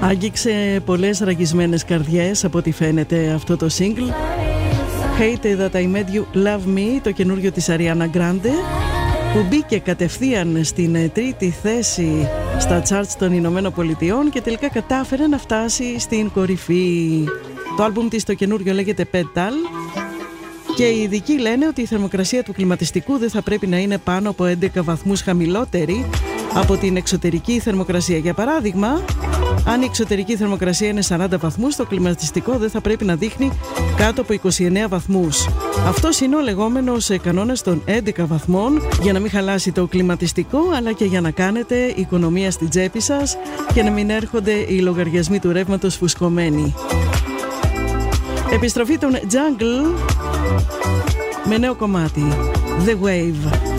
Άγγιξε πολλές ραγισμένες καρδιές από ό,τι φαίνεται αυτό το single. Hate That I Made You Love Me, το καινούριο της Ariana Grande, που μπήκε κατευθείαν στην τρίτη θέση στα charts των Ηνωμένων Πολιτειών και τελικά κατάφερε να φτάσει στην κορυφή. Το άλμπουμ της το καινούριο λέγεται Petal και οι ειδικοί λένε ότι η θερμοκρασία του κλιματιστικού δεν θα πρέπει να είναι πάνω από 11 βαθμούς χαμηλότερη από την εξωτερική θερμοκρασία. Για παράδειγμα, αν η εξωτερική θερμοκρασία είναι 40 βαθμούς, το κλιματιστικό δεν θα πρέπει να δείχνει κάτω από 29 βαθμούς. Αυτός είναι ο λεγόμενος κανόνας των 11 βαθμών, για να μην χαλάσει το κλιματιστικό, αλλά και για να κάνετε οικονομία στην τσέπη σας και να μην έρχονται οι λογαριασμοί του ρεύματος φουσκωμένοι. Επιστροφή των Jungle με νέο κομμάτι, The Wave.